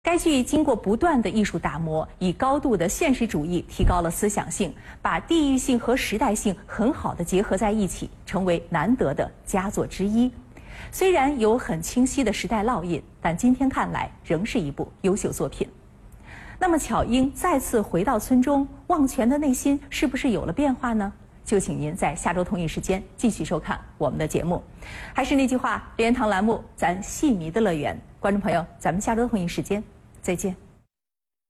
该剧经过不断的艺术打磨，以高度的现实主义提高了思想性，把地域性和时代性很好的结合在一起，成为难得的佳作之一。虽然有很清晰的时代烙印，但今天看来仍是一部优秀作品。那么巧英再次回到村中，望泉的内心是不是有了变化呢？就请您在下周同一时间继续收看我们的节目。还是那句话，莲堂栏目，咱戏迷的乐园。观众朋友，咱们下周同一时间再见。